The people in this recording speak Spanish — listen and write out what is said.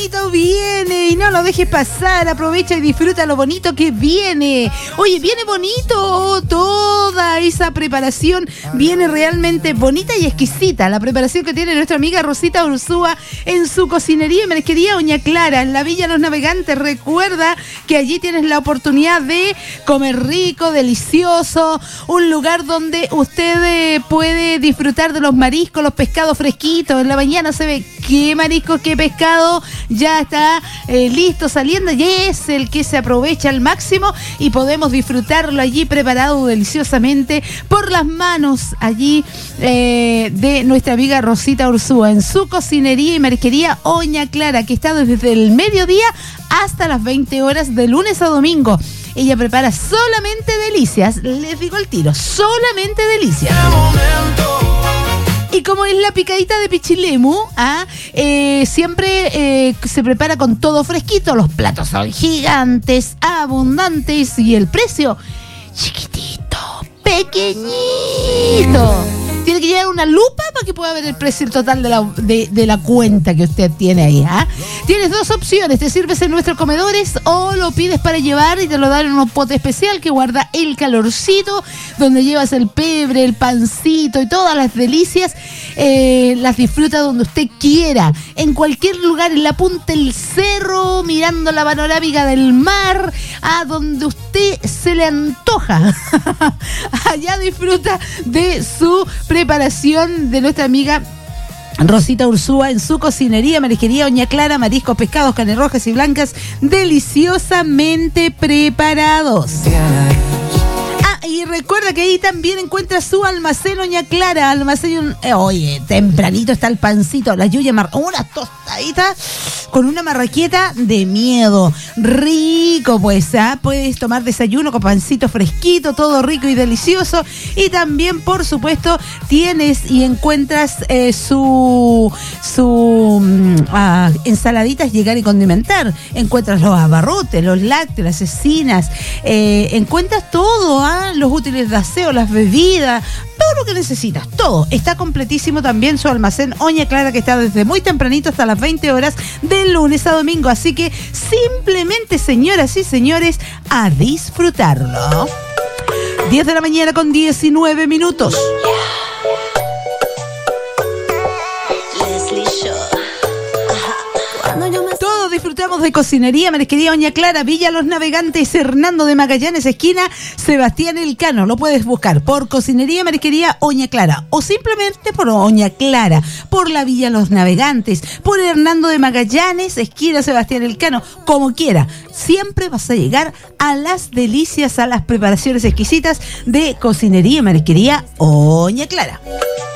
bonito viene y no lo dejes pasar. Aprovecha y disfruta lo bonito que viene. Oye, viene bonito. Toda esa preparación viene realmente bonita y exquisita. La preparación que tiene nuestra amiga Rosita Ursúa en su cocinería y marisquería Doña Clara, en la Villa Los Navegantes. Recuerda que allí tienes la oportunidad de comer rico, delicioso, un lugar donde usted puede disfrutar de los mariscos, los pescados fresquitos. En la mañana se ve qué marisco, qué pescado ya está listo, saliendo, y es el que se aprovecha al máximo y podemos disfrutarlo allí preparado deliciosamente por las manos allí de nuestra amiga Rosita Ursúa en su cocinería y marisquería Doña Clara, que está desde el mediodía hasta las 20 horas de lunes a domingo. Ella prepara solamente delicias, les digo al tiro, solamente delicias. Y como es la picadita de pichilemu, siempre se prepara con todo fresquito. Los platos son gigantes, abundantes y el precio chiquitito, pequeñito. Tiene que llevar una lupa para que pueda ver el precio total de la cuenta que usted tiene ahí. Tienes dos opciones: te sirves en nuestros comedores o lo pides para llevar y te lo dan en un pote especial que guarda el calorcito, donde llevas el pebre, el pancito y todas las delicias. Las disfruta donde usted quiera, en cualquier lugar, en la punta del cerro, mirando la panorámica del mar, a donde usted se le antoja. Allá disfruta de su preparación de nuestra amiga Rosita Ursúa en su cocinería, marisquería Doña Clara, mariscos, pescados, carnes rojas y blancas, deliciosamente preparados. Y recuerda que ahí también encuentra su almacén Doña Clara, almacén, oye, tempranito está el pancito, la yuya, unas tostaditas con una marraqueta de miedo, rico pues, puedes tomar desayuno con pancito fresquito, todo rico y delicioso. Y también, por supuesto, tienes y encuentras su ensaladitas llegar y condimentar, encuentras los abarrotes, los lácteos, las cecinas, encuentras todo, los útiles de aseo, las bebidas, todo lo que necesitas, todo. Está completísimo también su almacén Doña Clara, que está desde muy tempranito hasta las 20 horas de lunes a domingo. Así que simplemente, señoras y señores, a disfrutarlo. 10 de la mañana con 19 minutos. Todos disfrutamos de cocinería, marisquería Doña Clara, Villa Los Navegantes, Hernando de Magallanes, esquina Sebastián Elcano. Lo puedes buscar por cocinería, marisquería Doña Clara o simplemente por Doña Clara, por la Villa Los Navegantes, por Hernando de Magallanes, esquina Sebastián Elcano, como quiera. Siempre vas a llegar a las delicias, a las preparaciones exquisitas de cocinería y marisquería Doña Clara.